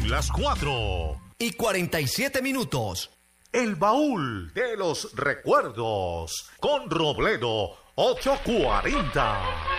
las 4:47. El baúl de los recuerdos con Robledo 840.